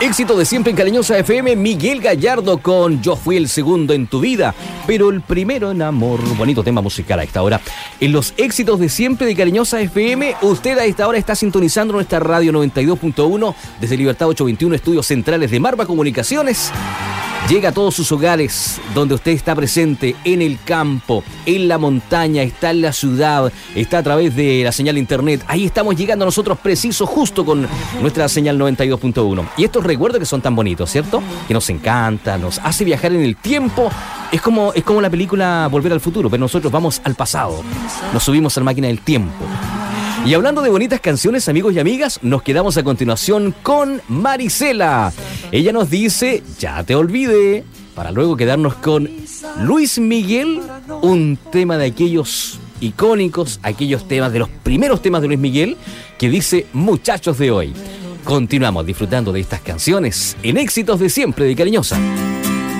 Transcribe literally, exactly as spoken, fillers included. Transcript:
Éxito de siempre en Cariñosa F M, Miguel Gallardo con Yo fui el segundo en tu vida, pero el primero en amor. Bonito tema musical a esta hora. En los éxitos de siempre de Cariñosa F M, usted a esta hora está sintonizando nuestra radio noventa y dos punto uno desde Libertad ochocientos veintiuno, estudios centrales de Marva Comunicaciones. Llega a todos sus hogares, donde usted está presente, en el campo, en la montaña, está en la ciudad, está a través de la señal internet. Ahí estamos llegando nosotros preciso, justo con nuestra señal noventa y dos punto uno. Y estos recuerdos que son tan bonitos, ¿cierto? Que nos encanta, nos hace viajar en el tiempo. Es como, es como la película Volver al Futuro, pero nosotros vamos al pasado. Nos subimos a la máquina del tiempo. Y hablando de bonitas canciones, amigos y amigas, nos quedamos a continuación con Marisela. Ella nos dice, ya te olvidé, para luego quedarnos con Luis Miguel, un tema de aquellos icónicos, aquellos temas de los primeros temas de Luis Miguel, que dice Muchachos de hoy. Continuamos disfrutando de estas canciones en Éxitos de Siempre de Cariñosa.